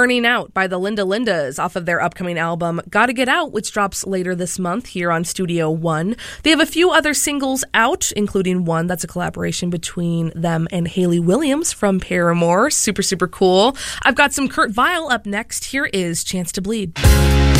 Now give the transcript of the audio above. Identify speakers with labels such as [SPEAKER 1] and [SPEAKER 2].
[SPEAKER 1] Burning Out by the Linda Lindas off of their upcoming album Gotta Get Out, which drops later this month here on Studio One. They have a few other singles out, including one that's a collaboration between them and Hayley Williams from Paramore. Super, super cool. I've got some Kurt Vile up next. Here is Chance to Bleed.